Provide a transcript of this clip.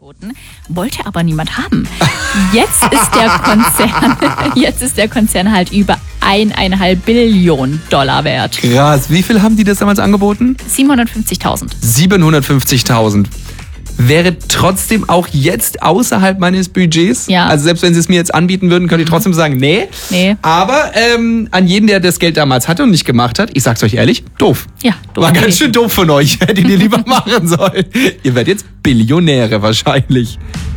angeboten, wollte aber niemand haben. Jetzt ist der Konzern halt über 1,5 Billionen Dollar wert. Krass. Wie viel haben die das damals angeboten? 750.000. 750.000. Wäre trotzdem auch jetzt außerhalb meines Budgets. Ja. Also selbst wenn sie es mir jetzt anbieten würden, könnte ich trotzdem sagen, nee. Aber an jeden, der das Geld damals hatte und nicht gemacht hat, ich sag's euch ehrlich, doof. Ja, doof. War ganz schön doof von euch. Hättet ihr lieber machen sollen. Ihr werdet jetzt Billionäre wahrscheinlich.